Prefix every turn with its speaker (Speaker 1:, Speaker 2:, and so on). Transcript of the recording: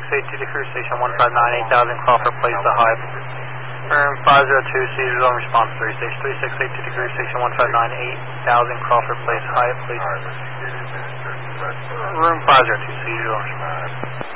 Speaker 1: 3682 to crew station 159, 8000 Crawford Place, the Hive. Room 502, seizures on response 3, station 3682 to crew station 159, 8000 Crawford Place, Hive, please. Room 502, seizures on response.